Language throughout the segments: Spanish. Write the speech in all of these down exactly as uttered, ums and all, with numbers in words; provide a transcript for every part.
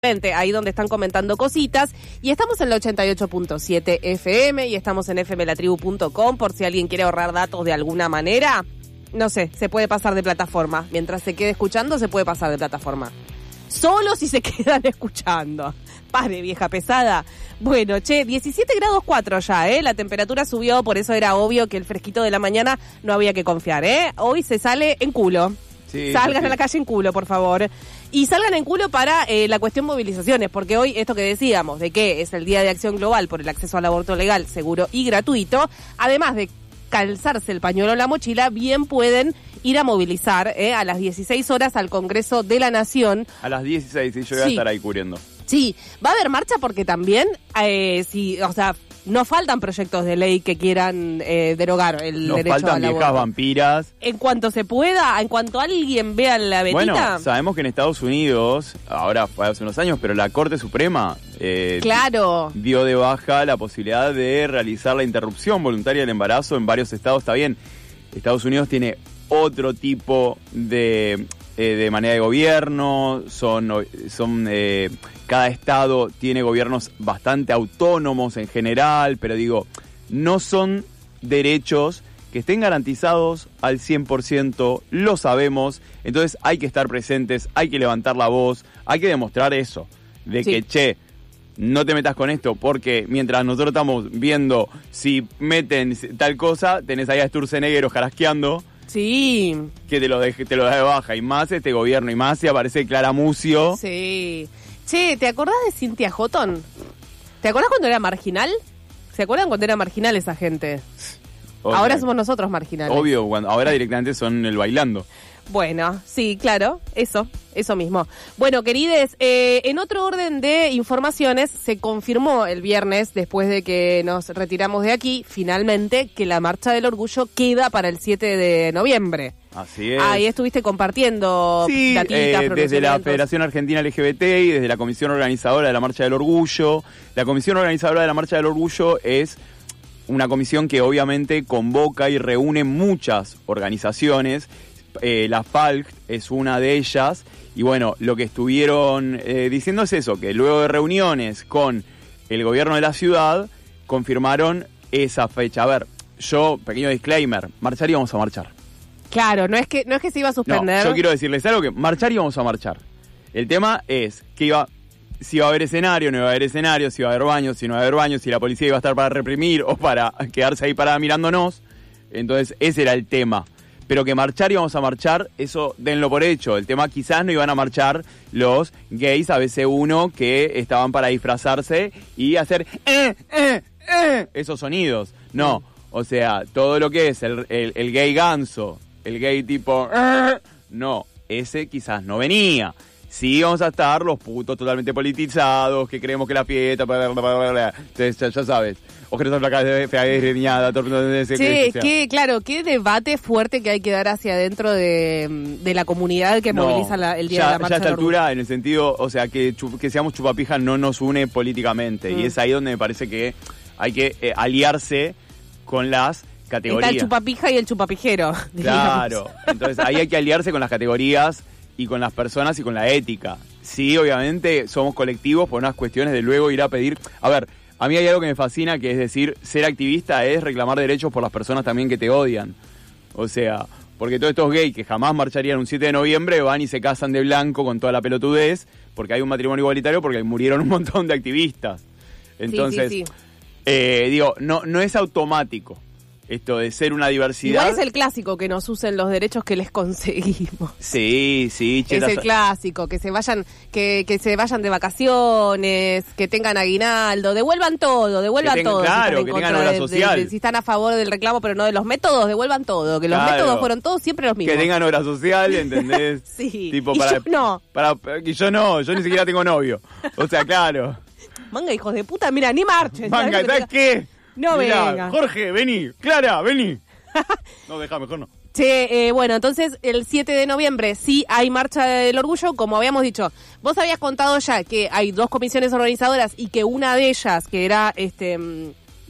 ahí donde están comentando cositas, y estamos en la ochenta y ocho punto siete F M y estamos en f m la tribu punto com por si alguien quiere ahorrar datos de alguna manera. No sé, se puede pasar de plataforma. Mientras se quede escuchando, se puede pasar de plataforma. Solo si se quedan escuchando. Pare, vieja pesada. Bueno, che, diecisiete grados cuatro ya, ¿eh? La temperatura subió, por eso era obvio que el fresquito de la mañana no había que confiar, ¿eh? Hoy se sale en culo. Sí, salgan sí. a la calle en culo, por favor. Y salgan en culo para eh, la cuestión movilizaciones, porque hoy esto que decíamos, de que es el Día de Acción Global por el acceso al aborto legal, seguro y gratuito, además de calzarse el pañuelo en la mochila, bien pueden ir a movilizar eh, a las dieciséis horas al Congreso de la Nación. A las dieciséis, y yo voy a sí. estar ahí cubriendo. Sí, va a haber marcha porque también, eh, si, o sea, no faltan proyectos de ley que quieran eh, derogar el Nos derecho al aborto. Nos faltan viejas vampiras. En cuanto se pueda, en cuanto alguien vea la vetita. Bueno, sabemos que en Estados Unidos, ahora fue hace unos años, pero la Corte Suprema eh, claro. dio de baja la posibilidad de realizar la interrupción voluntaria del embarazo en varios estados. Está bien, Estados Unidos tiene otro tipo de, eh, de manera de gobierno, son... son eh, cada estado tiene gobiernos bastante autónomos en general, pero digo, no son derechos que estén garantizados al cien por ciento, lo sabemos, entonces hay que estar presentes, hay que levantar la voz, hay que demostrar eso, de sí. que, che, no te metas con esto, porque mientras nosotros estamos viendo si meten tal cosa, tenés ahí a Sturzenegger jarasqueando. Sí. Que te lo de, te lo da de baja, y más este gobierno, y más si aparece Clara Mucio. Sí. Che, ¿te acordás de Cynthia Houghton? ¿Te acordás cuando era marginal? ¿Se acuerdan cuando era marginal esa gente? Obvio. Ahora somos nosotros marginales. Obvio, cuando, ahora directamente son el bailando. Bueno, sí, claro, eso, eso mismo. Bueno, querides, eh, en otro orden de informaciones, se confirmó el viernes, después de que nos retiramos de aquí, finalmente, que la Marcha del Orgullo queda para el siete de noviembre. Así es. Ahí estuviste compartiendo sí, datitas, eh, desde la Federación Argentina L G B T y desde la Comisión Organizadora de la Marcha del Orgullo. La Comisión Organizadora de la Marcha del Orgullo es una comisión que obviamente convoca y reúne muchas organizaciones. Eh, la F A L C es una de ellas, y bueno, lo que estuvieron eh, diciendo es eso, que luego de reuniones con el gobierno de la ciudad, confirmaron esa fecha. A ver, yo, pequeño disclaimer, marchar y vamos a marchar. Claro, no es que no es que se iba a suspender. No, yo quiero decirles algo, que marchar y vamos a marchar. El tema es que iba, si iba a haber escenario, no iba a haber escenario, si iba a haber baños, si no iba a haber baños, si la policía iba a estar para reprimir o para quedarse ahí parada mirándonos. Entonces, ese era el tema. Pero que marchar y vamos a marchar, eso denlo por hecho. El tema, quizás no iban a marchar los gays A B C uno que estaban para disfrazarse y hacer eh, eh, eh, esos sonidos. No, o sea, todo lo que es el, el, el gay ganso, el gay tipo eh, no, ese quizás no venía. Sí vamos a estar los putos totalmente politizados, que creemos que la fiesta, bla, bla, bla, bla, bla. Entonces, ya, ya sabes. Ojeras flacas de fea desgreñada, torpe. Sí, que, que, claro, qué debate fuerte que hay que dar hacia adentro de, de la comunidad que no, moviliza la, el día ya, de la marcha. Ya a esta altura, en el sentido, o sea, que, que seamos chupapijas no nos une políticamente. Mm. Y es ahí donde me parece que hay que eh, aliarse con las categorías. Está el chupapija y el chupapijero. Claro, entonces ahí hay que aliarse con las categorías y con las personas y con la ética. Sí, obviamente somos colectivos por unas cuestiones de luego ir a pedir... A ver, a mí hay algo que me fascina, que es decir, ser activista es reclamar derechos por las personas también que te odian. O sea, porque todos estos gays que jamás marcharían un siete de noviembre van y se casan de blanco con toda la pelotudez, porque hay un matrimonio igualitario, porque murieron un montón de activistas. Entonces, sí, sí, sí. Eh, digo, no, no es automático esto de ser una diversidad. Igual es el clásico, que nos usen los derechos que les conseguimos. Sí, sí, chetas. Es el clásico, que se vayan, que, que se vayan de vacaciones, que tengan aguinaldo, devuelvan todo, devuelvan que tengan, todo. Claro, si que tengan obra social. De, de, si están a favor del reclamo, pero no de los métodos, devuelvan todo, que los claro. métodos fueron todos siempre los mismos. Que tengan obra social, ¿entendés? Sí, tipo y para, yo no. Para, y yo no, yo ni siquiera tengo novio. O sea, claro. Manga, hijos de puta, mira, ni marchen. Manga, ¿sabes qué? No Mirá, venga. Jorge, vení. Clara, vení. No, deja, mejor no. Che, eh, bueno, entonces el siete de noviembre sí hay Marcha del Orgullo, como habíamos dicho. Vos habías contado ya que hay dos comisiones organizadoras y que una de ellas, que era este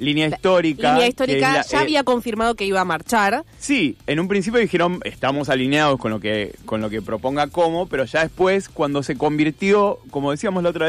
línea histórica. Línea histórica la, ya eh, había confirmado que iba a marchar. Sí, en un principio dijeron estamos alineados con lo que con lo que proponga Como, pero ya después, cuando se convirtió, como decíamos la otra vez,